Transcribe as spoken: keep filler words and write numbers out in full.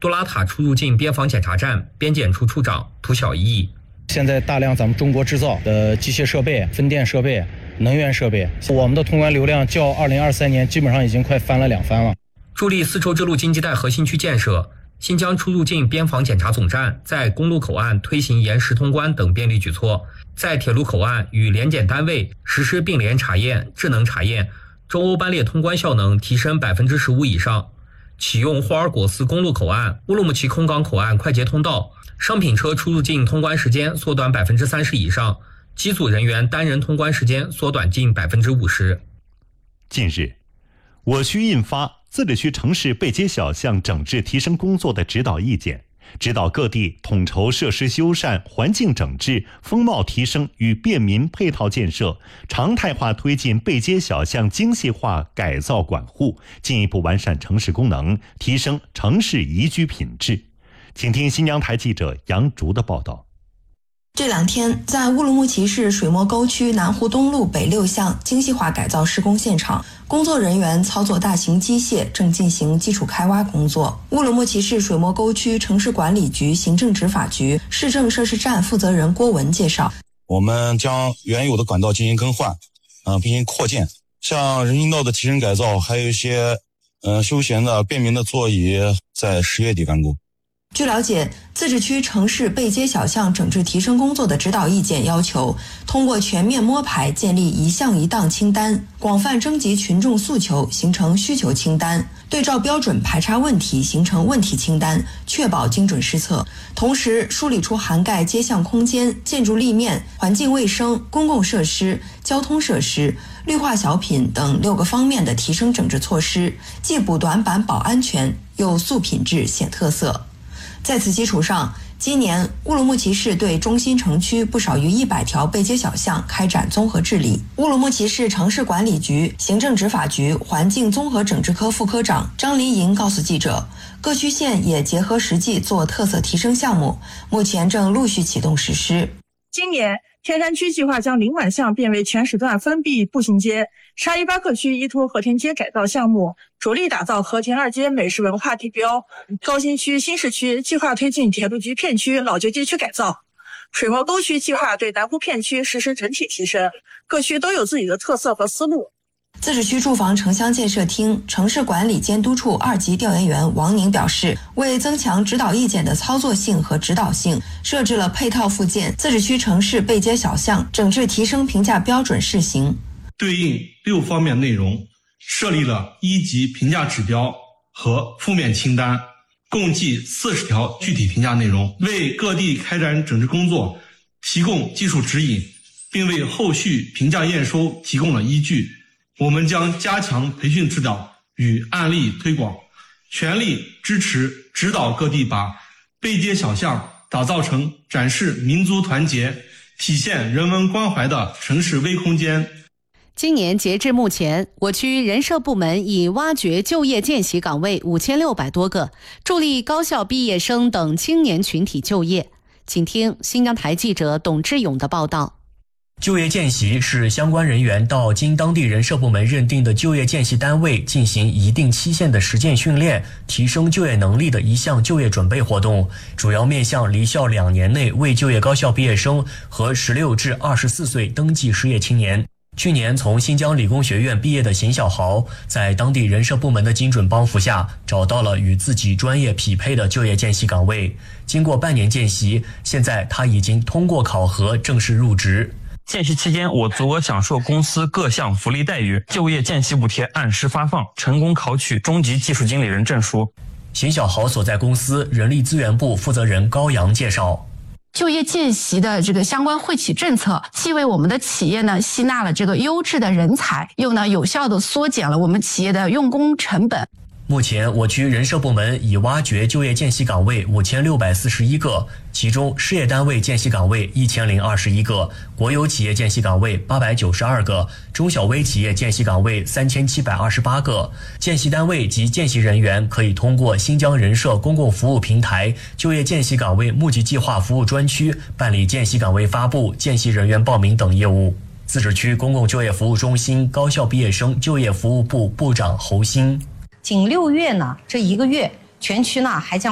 杜拉塔出入境边防检查站边检处处长涂小义。 现在大量咱们中国制造的机械设备、分电设备、能源设备，我们的通关流量较二零二三年基本上已经快翻了两番了。 助力丝绸之路经济带核心区建设，新疆出入境边防检查总站在公路口岸推行延时通关等便利举措，在铁路口岸与联检单位实施并联查验、智能查验，中欧班列通关效能提升百分之十五以上。启用霍尔果斯公路口岸、乌鲁木齐空港口岸快捷通道，商品车出入境通关时间缩短百分之三十以上，机组人员单人通关时间缩短近百分之五十。 近日，我区印发自治区城市背街小巷整治提升工作的指导意见，指导各地统筹设施修缮、环境整治、风貌提升与便民配套建设，常态化推进背街小巷精细化改造管护，进一步完善城市功能，提升城市宜居品质。请听新疆台记者杨竹的报道。 这两天，在乌鲁木齐市水磨沟区南湖东路北六巷精细化改造施工现场，工作人员操作大型机械正进行基础开挖工作。乌鲁木齐市水磨沟区城市管理局行政执法局市政设施站负责人郭文介绍， 我们将原有的管道进行更换，嗯、呃，并行扩建，像人行道的提升改造，还有一些嗯、呃、休闲的便民的座椅，在十月底完工。 据了解，自治区城市背街小巷整治提升工作的指导意见要求，通过全面摸排建立一项一档清单，广泛征集群众诉求，形成需求清单，对照标准排查问题，形成问题清单，确保精准施策。同时，梳理出涵盖街巷空间、建筑立面、环境卫生、公共设施、交通设施、绿化小品等六个方面的提升整治措施，既补短板保安全，又塑品质显特色。在此基础上，今年乌鲁木齐市对中心城区不少于一百条背街小巷开展综合治理。乌鲁木齐市城市管理局行政执法局环境综合整治科副科长张林莹告诉记者，各区县也结合实际做特色提升项目，目前正陆续启动实施。 今年天山区计划将临莞巷变为全时段封闭步行街，沙依巴克区依托和田街改造项目，着力打造和田二街美食文化地标。高新区新市区计划推进铁路局片区、老旧街区改造。水磨沟区计划对南湖片区实施整体提升，各区都有自己的特色和思路。 自治区住房城乡建设厅城市管理监督处二级调研员王宁表示，为增强指导意见的操作性和指导性，设置了配套附件自治区城市背街小巷整治提升评价标准试行， 对应六方面内容，设立了一级评价指标和负面清单，共计四十条具体评价内容，为各地开展整治工作提供技术指引，并为后续评价验收提供了依据。我们将加强培训指导与案例推广，全力支持指导各地把背街小巷打造成展示民族团结、体现人文关怀的城市微空间。 今年截至目前，我区人社部门已挖掘就业见习岗位五千六百多个，助力高校毕业生等青年群体就业。请听新疆台记者董志勇的报道。 就业见习是相关人员到经当地人社部门认定的就业见习单位进行一定期限的实践训练，提升就业能力的一项就业准备活动，主要面向离校两年内未就业高校毕业生和十六至二十四岁登记失业青年。去年从新疆理工学院毕业的邢小豪，在当地人社部门的精准帮扶下，找到了与自己专业匹配的就业见习岗位。经过半年见习，现在他已经通过考核，正式入职。 见习期间，我足额享受公司各项福利待遇，就业见习补贴按时发放，成功考取中级技术经理人证书。 邢小豪所在公司人力资源部负责人高阳介绍， 就业见习的这个相关惠企政策，既为我们的企业呢吸纳了这个优质的人才，又呢有效的缩减了我们企业的用工成本。 目前我区人社部门已挖掘就业见习岗位五千六百四十一个，其中事业单位见习岗位一千零二十一个，国有企业见习岗位八百九十二个，中小微企业见习岗位三千七百二十八个。见习单位及见习人员可以通过新疆人社公共服务平台就业见习岗位募集计划服务专区办理见习岗位发布、见习人员报名等业务。自治区公共就业服务中心高校毕业生就业服务部部长侯鑫， 仅六月呢，这一个月全区呢还将